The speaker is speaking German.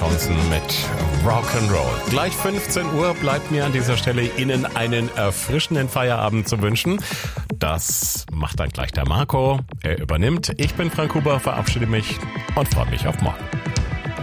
Johnson mit Rock'n'Roll. Gleich 15 Uhr bleibt mir an dieser Stelle Ihnen einen erfrischenden Feierabend zu wünschen. Das macht dann gleich der Marco. Er übernimmt. Ich bin Frank Huber, verabschiede mich und freue mich auf morgen.